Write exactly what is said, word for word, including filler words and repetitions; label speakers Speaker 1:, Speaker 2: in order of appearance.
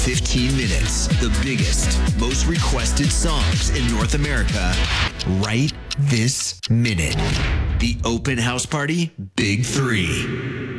Speaker 1: fifteen minutes. The biggest, most requested songs in North America right this minute. The Open House Party Big Three.